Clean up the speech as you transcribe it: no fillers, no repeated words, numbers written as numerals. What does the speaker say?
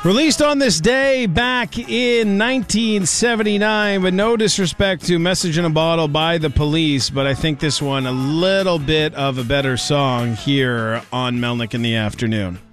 Released on this day back in 1979, but no disrespect to Message in a Bottle by the Police, but I think this one a little bit of a better song here on Melnick in the Afternoon.